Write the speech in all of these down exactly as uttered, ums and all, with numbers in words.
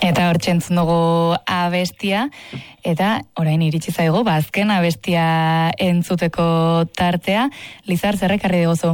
Eta hor txentzun dugu abestia, eta orain iritsi zaigu, ba, azken abestia entzuteko tartea. Lizar, zerrekarri digozu?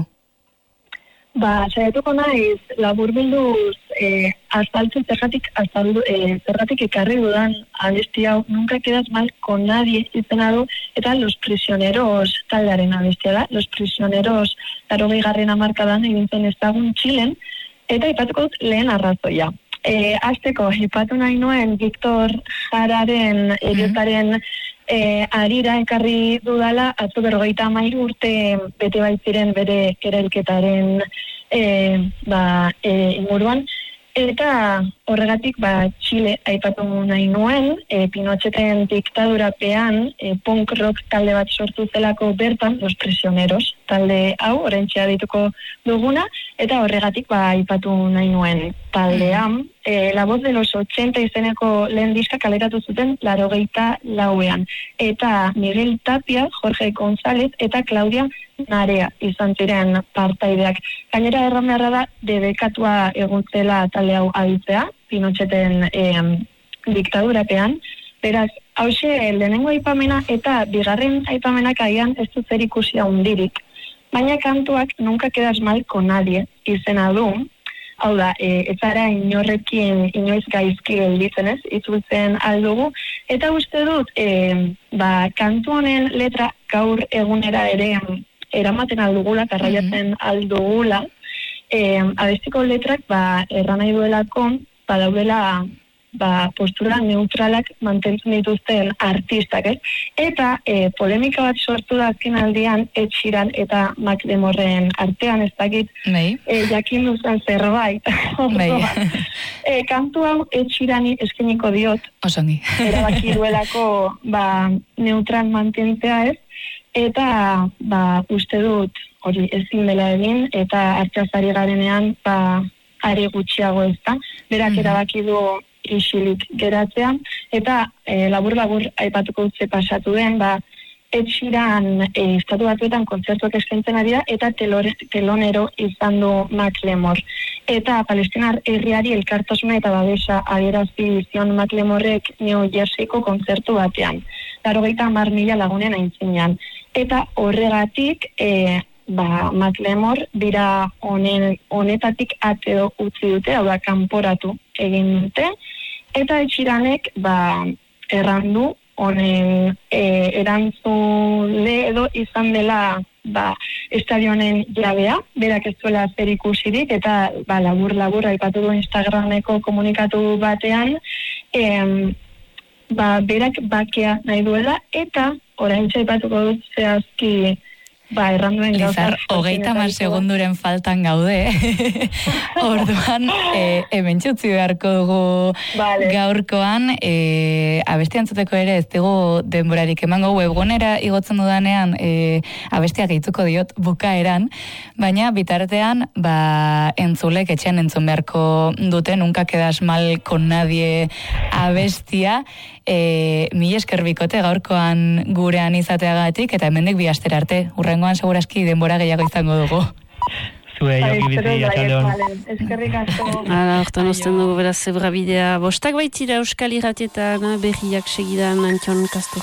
Ba, saiatuko naiz, laburbilduz, eh, azaltzu zergatik, azaldu, eh, zergatik ekarri dudan abesti hau, nunca quedas mal con nadie, izena du, eta Los Prisioneros taldearen abestia da. Los Prisioneros larogei garren hamarkadan egin zen ezagun Txilen, eta ipatuko dut lehen arrazoia. E, azteko, ipatu nahi nuen Victor Jararen eriotaren e, arira ekarri dudala, atzo berrogeita hamairu urte bete baitziren bere erailketaren e, ba, e, inguruan, eta horregatik ba, Txile aipatu nahi nuen, e, Pinocheten diktadurapean e, punk rock talde bat sortu zelako bertan, Los Prisioneros talde hau, oraintxe dituko duguna, eta horregatik ba, aipatu nahi nuen taldean. E, La Voz de los ochenta izeneko lehen diska kaleratu zuten laurogeita lauean. Eta Miguel Tapia, Jorge González eta Claudia Narea izan ziren partaideak. Gainera erran beharra da, debekatua egotzela talde hau aditzea, Pinocheten eh, diktadurapean. Beraz, hause lehenengo aipamena eta bigarren aipamenak agian ez dut zer ikusi handirik. Baina kantuak Nunca quedas mal con nadie izena du. Hau da, e, ez zara inorrekin inoiz gaizki gelditzen ez, itzultzen aldugu. Eta uste dut, e, ba, kantu honen letra gaur egunera ere eramaten aldugula, karraiatzen aldugula. E, abestiko letrak, ba, erran nahi duelako, ba, daudela ba, postura neutralak mantentzen dituzten artistak, ez? Eta e, polemika bat sortu da azken aldian Ed Sheeran eta Macklemorren artean, ez dakit e, jakin duzan zerbait. e, kantu hau Ed Sheerani eskeniko diot. Osongi. Erabaki duelako ba, neutral mantentzea, ez? Eta ba, uste dut hori ezin dela egin, eta hartxazari garenean ba, are gutxiago ez da. Berak erabaki du isilik geratzea, eta e, labur-labur aipatuko dutze pasatu den, ba, Ed Sheeran e, estatu batuetan kontzertuak eskaintzen ari da, eta telore, telonero izan du Macklemore. Eta palestinar herriari elkartasuna eta babesa adierazi zion Macklemorrek New Jerseyko kontzertu batean. Laurogeita hamar mila lagunen aintzinean. Eta horregatik, e, ba, Macklemore bira honen, honetatik ateo utzi dute, hau da, kanporatu egin dute, eta Ed Sheeranek ba, errandu honen e, erantzule edo izan dela ba, estadionen jabea, berak ez duela zer ikusirik, eta ba, labur-labur aipatu du Instagrameko komunikatu batean, em, ba, berak bakea nahi duela, eta orain aipatuko dut zehazki ba, erranduen gauza. Lizar, hogeita hamar segunduren faltan gaude. Orduan, e, hemen txutzi beharko dugu vale. Gaurkoan, e, abesti antzuteko ere ez dugu denborarik emango webgunera igotzen dudanean, e, abestiak gehituko diot bukaeran, baina bitartean, ba, entzulek etxean entzun beharko dute, Nunca quedas mal con nadie abestia, e, mi esker bikote gaurkoan gurean izateagatik, eta hemendik bi astera arte, urrengoan segurazki denbora gehiago izango dugu. Zue, joki bizi, atxaldeon. Eskerrik asko. Hala, hortan osten dugu beraz zebra bidea. Bostak baitira Euskal Irratietan, berriak segidan, Antxon Kastor.